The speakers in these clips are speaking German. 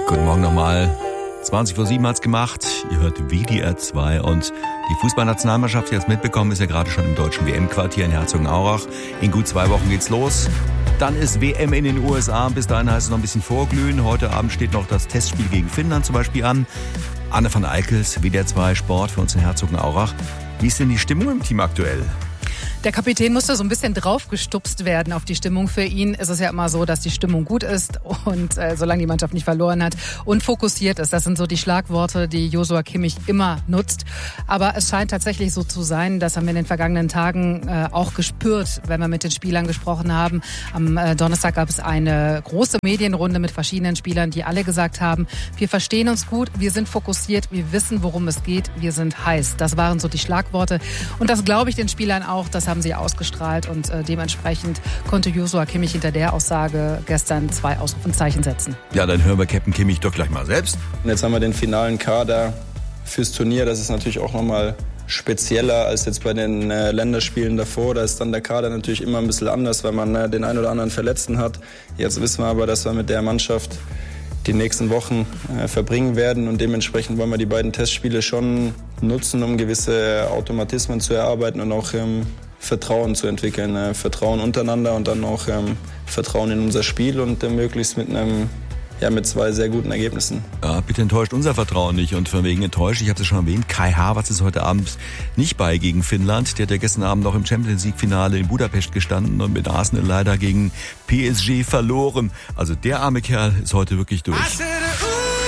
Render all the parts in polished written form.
Guten Morgen nochmal. 20:07 hat's gemacht. Ihr hört WDR 2 und die Fußballnationalmannschaft, die jetzt mitbekommen, ist ja gerade schon im deutschen WM-Quartier in Herzogenaurach. In gut 2 Wochen geht's los. Dann ist WM in den USA. Bis dahin heißt es noch ein bisschen vorglühen. Heute Abend steht noch das Testspiel gegen Finnland zum Beispiel an. Anne van Eickels, WDR 2 Sport für uns in Herzogenaurach. Wie ist denn die Stimmung im Team aktuell? Der Kapitän musste so ein bisschen draufgestupst werden auf die Stimmung. Für ihn ist es ja immer so, dass die Stimmung gut ist und solange die Mannschaft nicht verloren hat und fokussiert ist. Das sind so die Schlagworte, die Joshua Kimmich immer nutzt. Aber es scheint tatsächlich so zu sein, das haben wir in den vergangenen Tagen auch gespürt, wenn wir mit den Spielern gesprochen haben. Am Donnerstag gab es eine große Medienrunde mit verschiedenen Spielern, die alle gesagt haben, wir verstehen uns gut, wir sind fokussiert, wir wissen, worum es geht, wir sind heiß. Das waren so die Schlagworte. Und das glaube ich den Spielern auch, das haben sie ausgestrahlt und dementsprechend konnte Joshua Kimmich hinter der Aussage gestern 2 Ausrufezeichen setzen. Ja, dann hören wir Captain Kimmich doch gleich mal selbst. Und jetzt haben wir den finalen Kader fürs Turnier. Das ist natürlich auch nochmal spezieller als jetzt bei den Länderspielen davor. Da ist dann der Kader natürlich immer ein bisschen anders, weil man den einen oder anderen Verletzten hat. Jetzt wissen wir aber, dass wir mit der Mannschaft die nächsten Wochen verbringen werden und dementsprechend wollen wir die beiden Testspiele schon nutzen, um gewisse Automatismen zu erarbeiten und auch Vertrauen zu entwickeln. Vertrauen untereinander und dann auch Vertrauen in unser Spiel und möglichst mit 2 sehr guten Ergebnissen. Ja, bitte enttäuscht unser Vertrauen nicht und von wegen enttäuscht, ich habe es schon erwähnt, Kai Havertz ist heute Abend nicht bei gegen Finnland. Der hat ja gestern Abend noch im Champions-League-Finale in Budapest gestanden und mit Arsenal leider gegen PSG verloren. Also der arme Kerl ist heute wirklich durch.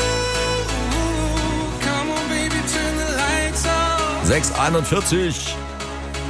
6:41.